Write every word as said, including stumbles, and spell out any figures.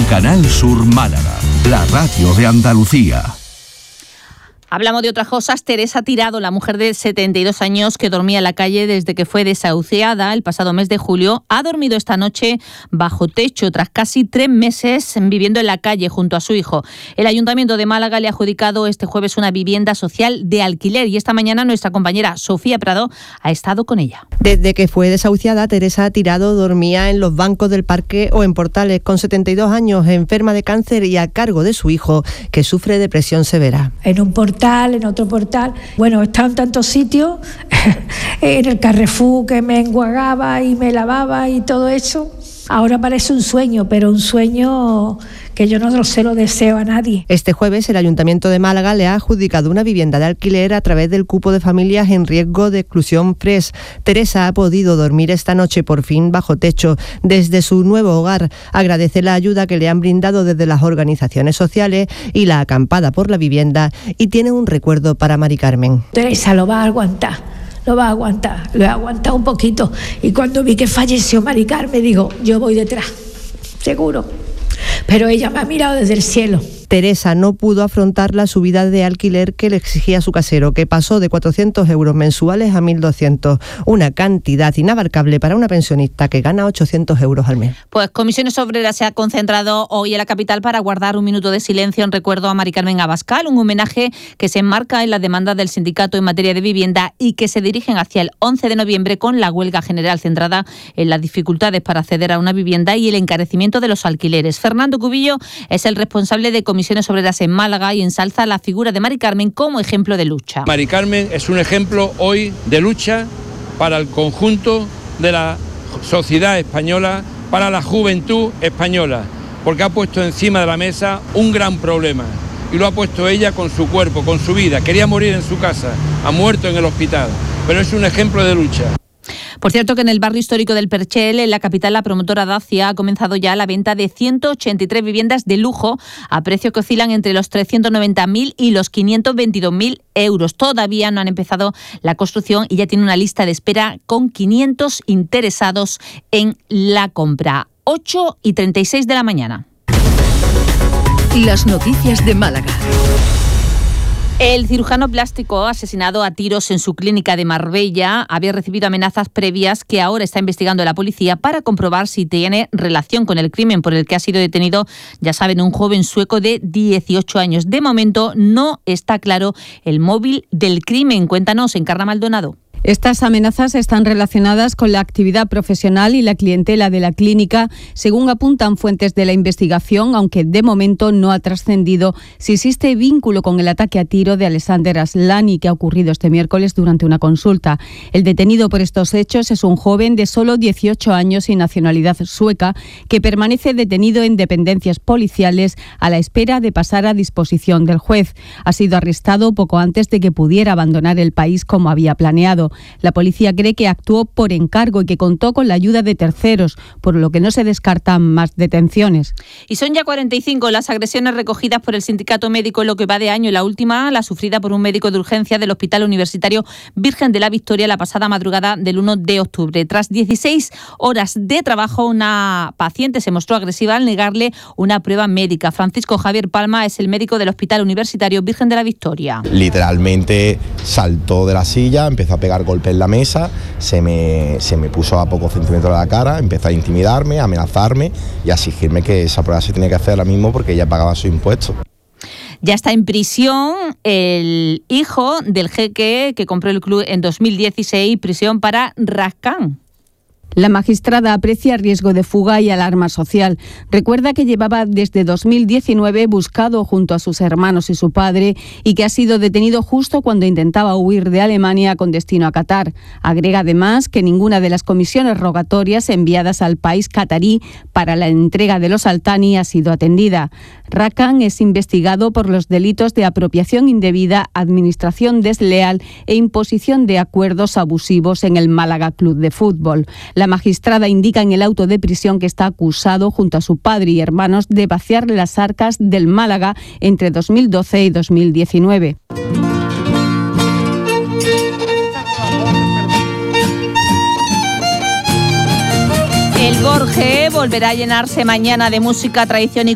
Canal Sur Málaga, la radio de Andalucía. Hablamos de otras cosas. Teresa Tirado, la mujer de setenta y dos años que dormía en la calle desde que fue desahuciada el pasado mes de julio, ha dormido esta noche bajo techo tras casi tres meses viviendo en la calle junto a su hijo. El Ayuntamiento de Málaga le ha adjudicado este jueves una vivienda social de alquiler y esta mañana nuestra compañera Sofía Prado ha estado con ella. Desde que fue desahuciada, Teresa Tirado dormía en los bancos del parque o en portales. Con setenta y dos años, enferma de cáncer y a cargo de su hijo, que sufre depresión severa. En un portal en otro portal. Bueno, he estado en tantos sitios, en el Carrefour que me enjuagaba y me lavaba y todo eso. Ahora parece un sueño, pero un sueño que yo no se lo deseo a nadie. Este jueves el Ayuntamiento de Málaga le ha adjudicado una vivienda de alquiler a través del cupo de familias en riesgo de exclusión F R E S. Teresa ha podido dormir esta noche por fin bajo techo desde su nuevo hogar. Agradece la ayuda que le han brindado desde las organizaciones sociales y la acampada por la vivienda y tiene un recuerdo para Mari Carmen. Teresa lo va a aguantar. Lo va a aguantar, lo he aguantado un poquito y cuando vi que falleció Mari Carmen digo, yo voy detrás, seguro, pero ella me ha mirado desde el cielo. Teresa no pudo afrontar la subida de alquiler que le exigía su casero, que pasó de cuatrocientos euros mensuales a mil doscientos, una cantidad inabarcable para una pensionista que gana ochocientos euros al mes. Pues Comisiones Obreras se ha concentrado hoy en la capital para guardar un minuto de silencio en recuerdo a Mari Carmen Abascal, un homenaje que se enmarca en las demandas del sindicato en materia de vivienda y que se dirigen hacia el once de noviembre con la huelga general centrada en las dificultades para acceder a una vivienda y el encarecimiento de los alquileres. Fernando Cubillo es el responsable de Comisiones Comisiones Obreras en Málaga y ensalza la figura de Mari Carmen como ejemplo de lucha. Mari Carmen es un ejemplo hoy de lucha para el conjunto de la sociedad española, para la juventud española, porque ha puesto encima de la mesa un gran problema y lo ha puesto ella con su cuerpo, con su vida. Quería morir en su casa, ha muerto en el hospital, pero es un ejemplo de lucha. Por cierto que en el barrio histórico del Perchel, en la capital, la promotora Dacia ha comenzado ya la venta de ciento ochenta y tres viviendas de lujo a precios que oscilan entre los trescientos noventa mil y los quinientos veintidós mil euros. Todavía no han empezado la construcción y ya tiene una lista de espera con quinientos interesados en la compra. ocho y treinta y seis de la mañana. Las noticias de Málaga. El cirujano plástico asesinado a tiros en su clínica de Marbella había recibido amenazas previas que ahora está investigando la policía para comprobar si tiene relación con el crimen por el que ha sido detenido, ya saben, un joven sueco de dieciocho años. De momento no está claro el móvil del crimen. Cuéntanos, Encarna Maldonado. Estas amenazas están relacionadas con la actividad profesional y la clientela de la clínica, según apuntan fuentes de la investigación, aunque de momento no ha trascendido si existe vínculo con el ataque a tiro de Alexander Aslani que ha ocurrido este miércoles durante una consulta. El detenido por estos hechos es un joven de solo dieciocho años y nacionalidad sueca que permanece detenido en dependencias policiales a la espera de pasar a disposición del juez. Ha sido arrestado poco antes de que pudiera abandonar el país como había planeado. La policía cree que actuó por encargo y que contó con la ayuda de terceros, por lo que no se descartan más detenciones. Y son ya cuarenta y cinco las agresiones recogidas por el sindicato médico en lo que va de año. La última, la sufrida por un médico de urgencia del Hospital Universitario Virgen de la Victoria la pasada madrugada del uno de octubre. Tras dieciséis horas de trabajo, una paciente se mostró agresiva al negarle una prueba médica. Francisco Javier Palma es el médico del Hospital Universitario Virgen de la Victoria. Literalmente saltó de la silla, empezó a pegar golpe en la mesa, se me, se me puso a pocos centímetros de la cara, empezó a intimidarme, a amenazarme y a exigirme que esa prueba se tenía que hacer ahora mismo porque ella pagaba sus impuestos. Ya está en prisión el hijo del jeque que compró el club en dos mil dieciséis, prisión para Rascán. La magistrada aprecia riesgo de fuga y alarma social. Recuerda que llevaba desde dos mil diecinueve buscado junto a sus hermanos y su padre y que ha sido detenido justo cuando intentaba huir de Alemania con destino a Qatar. Agrega además que ninguna de las comisiones rogatorias enviadas al país catarí para la entrega de los Altani ha sido atendida. Rakan es investigado por los delitos de apropiación indebida, administración desleal e imposición de acuerdos abusivos en el Málaga Club de Fútbol. La magistrada indica en el auto de prisión que está acusado junto a su padre y hermanos de vaciar las arcas del Málaga entre dos mil doce y dos mil diecinueve. El Borge volverá a llenarse mañana de música, tradición y